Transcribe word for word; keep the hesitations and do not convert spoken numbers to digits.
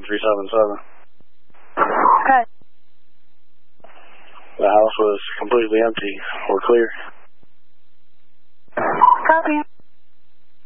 three seven seven. Okay. The house was completely empty. We're clear.